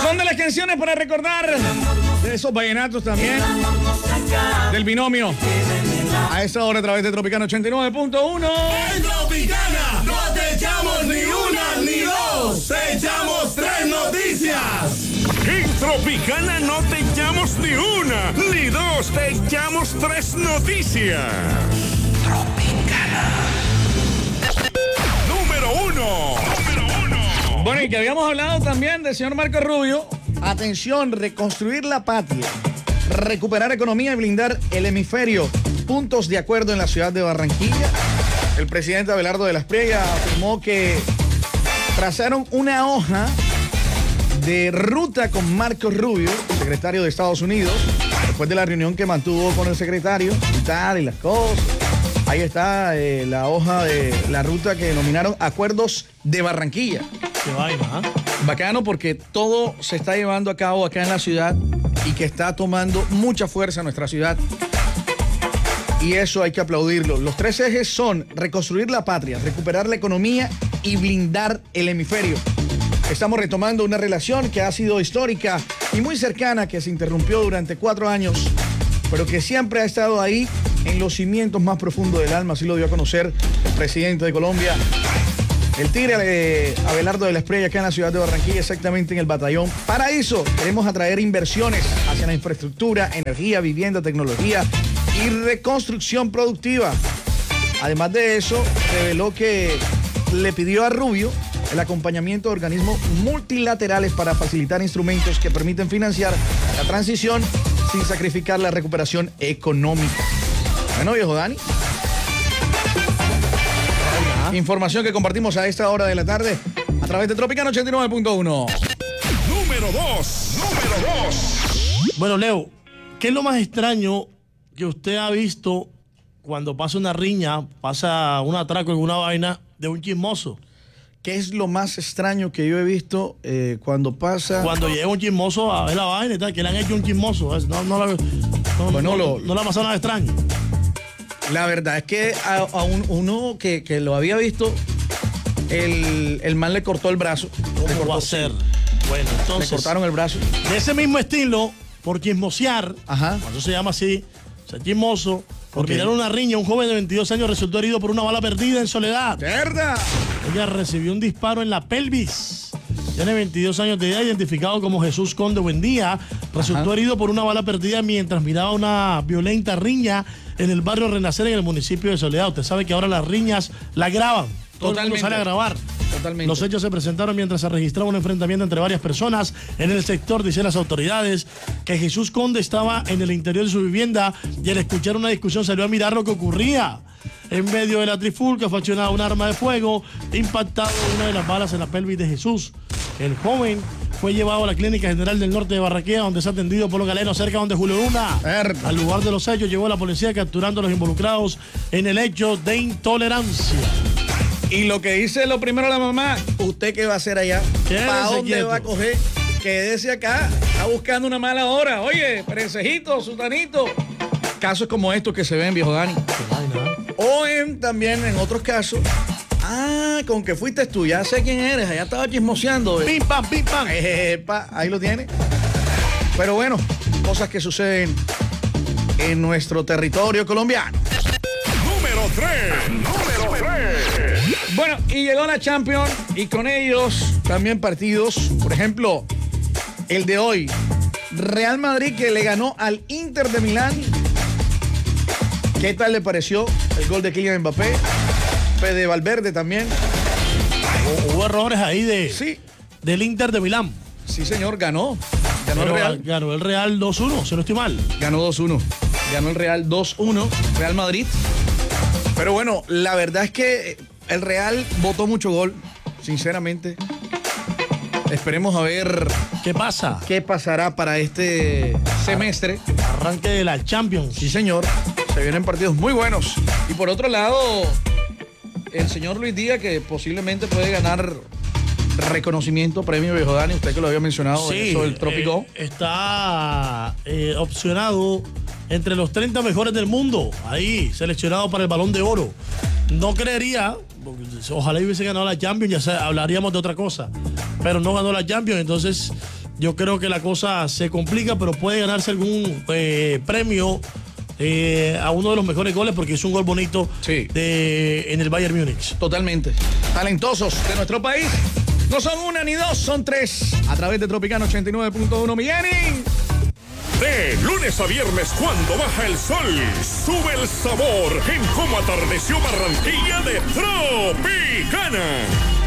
Son de las canciones para recordar de esos vallenatos también, del binomio. A esta hora a través de Tropicana 89.1. En Tropicana no te echamos ni una ni dos, te echamos 3 noticias. En Tropicana no te echamos ni una ni dos, te echamos 3 noticias. Tropicana. Número 1. Bueno, y que habíamos hablado también del señor Marco Rubio. Atención, reconstruir la patria, recuperar economía y blindar el hemisferio. Puntos de acuerdo en la ciudad de Barranquilla. El presidente Abelardo de la Espriella afirmó que trazaron una hoja de ruta con Marco Rubio, secretario de Estados Unidos, después de la reunión que mantuvo con el secretario y tal, y las cosas. Ahí está la hoja de la ruta que denominaron Acuerdos de Barranquilla. Qué vaina, ¿eh? Bacano porque todo se está llevando a cabo acá en la ciudad y que está tomando mucha fuerza en nuestra ciudad. Y eso hay que aplaudirlo. Los 3 ejes son reconstruir la patria, recuperar la economía y blindar el hemisferio. Estamos retomando una relación que ha sido histórica y muy cercana, que se interrumpió durante 4 años, pero que siempre ha estado ahí en los cimientos más profundos del alma. Así lo dio a conocer el presidente de Colombia, el tigre Abelardo de la Espriella, acá en la ciudad de Barranquilla, exactamente en el batallón Paraíso. Queremos atraer inversiones hacia la infraestructura, energía, vivienda, tecnología y reconstrucción productiva. Además de eso, reveló que le pidió a Rubio el acompañamiento de organismos multilaterales para facilitar instrumentos que permiten financiar la transición sin sacrificar la recuperación económica. Bueno, viejo Dani. Información que compartimos a esta hora de la tarde a través de Tropicana 89.1. Número 2. Bueno, Leo, ¿qué es lo más extraño que usted ha visto cuando pasa una riña, pasa un atraco, alguna vaina de un chismoso? ¿Qué es lo más extraño que yo he visto cuando pasa? Cuando llega un chismoso a ver la vaina y tal, que le han hecho un chismoso. No le ha pasado nada extraño. La verdad es que a uno que lo había visto, el man le cortó el brazo. ¿Cómo va a ser? Bueno, entonces, le cortaron el brazo. De ese mismo estilo, por chismosear, ajá, cuando se llama así, o sea, chismoso, por mirar una riña, un joven de 22 años resultó herido por una bala perdida en Soledad. ¡Verdad! Ella recibió un disparo en la pelvis. Tiene 22 años de edad, identificado como Jesús Conde Buendía. Resultó herido por una bala perdida mientras miraba una violenta riña en el barrio Renacer, en el municipio de Soledad. Usted sabe que ahora las riñas la graban. Todo el mundo sale a grabar. Totalmente. Los hechos se presentaron mientras se registraba un enfrentamiento entre varias personas en el sector. Dicen las autoridades que Jesús Conde estaba en el interior de su vivienda y al escuchar una discusión salió a mirar lo que ocurría. En medio de la trifulca fue accionada un arma de fuego, impactado una de las balas en la pelvis de Jesús. El joven fue llevado a la Clínica General del Norte de Barranquilla, donde es atendido por los galenos cerca donde Julio Luna. Al lugar de los hechos llegó la policía capturando a los involucrados en el hecho de intolerancia. Y lo que dice lo primero la mamá, ¿usted qué va a hacer allá? ¿Para dónde quieto? va a coger? Quédese acá, está buscando una mala hora. Oye, perecejito, sutanito. Casos como estos que se ven, viejo Dani. O también en otros casos. Con que fuiste tú, ya sé quién eres, allá estaba chismoseando. Pim, pam, pim, pam. Ahí lo tiene. Pero bueno, cosas que suceden en nuestro territorio colombiano. Número 3. Bueno, y llegó la Champions y con ellos también partidos. Por ejemplo, el de hoy. Real Madrid que le ganó al Inter de Milán. ¿Qué tal le pareció el gol de Kylian Mbappé? De Valverde también. Hubo errores ahí sí, del Inter de Milán. Sí, señor, ganó el Real. Ganó el Real 2-1, si no estoy mal. Ganó 2-1. Ganó el Real 2-1, Real Madrid. Pero bueno, la verdad es que el Real botó mucho gol, sinceramente. Esperemos a ver qué pasa. ¿Qué pasará para este semestre? Arranque de la Champions. Sí, señor. Se vienen partidos muy buenos. Y por otro lado, el señor Luis Díaz, que posiblemente puede ganar reconocimiento, premio Viejo Dani, usted que lo había mencionado, sí, eso del Trópico. Está opcionado entre los 30 mejores del mundo, ahí, seleccionado para el Balón de Oro. No creería, ojalá hubiese ganado la Champions, hablaríamos de otra cosa, pero no ganó la Champions, entonces yo creo que la cosa se complica, pero puede ganarse algún premio a uno de los mejores goles porque es un gol bonito en el Bayern Múnich. Totalmente. Talentosos de nuestro país. No son una ni dos, son tres. A través de Tropicana 89.1 Miami. De lunes a viernes, cuando baja el sol, sube el sabor en cómo atardeció Barranquilla de Tropicana.